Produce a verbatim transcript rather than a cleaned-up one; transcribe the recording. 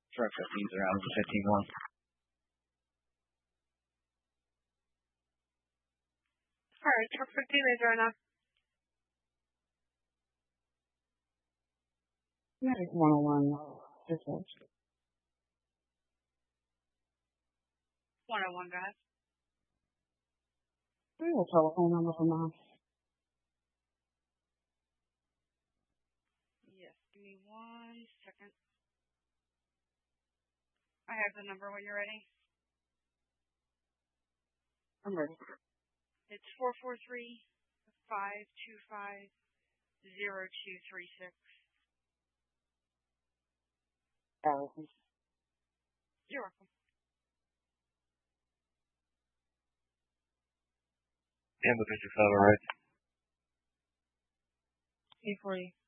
Truck fifteen's around the fifteen one. Alright, truck fifteen is right now. Medic one oh one. Dispatch. one oh one, go ahead. Do you have a telephone number for mom? Yes, give me one second. I have the number when you're ready. I'm ready. It's four four three, five two five, zero two three six. Allison. You're welcome. And the fifty-seven, right? eight forty.